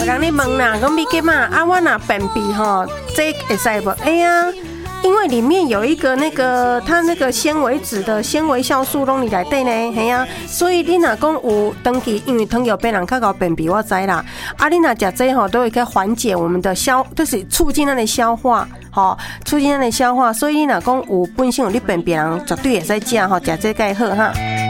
有人咧问啦，讲咪给嘛啊，我若便秘吼，这会使不？哎呀。因为里面有一个那个它那个纤维质的纤维酵素拢里内底呢，系啊，所以你若讲有长期因为糖尿病人较高便秘，我知啦。啊，你若食这吼，都会可缓解我们的就是促进咱的消化，吼，促进咱的消化。所以你若讲有本身有你便秘人，绝对会使食吼，食这个好哈。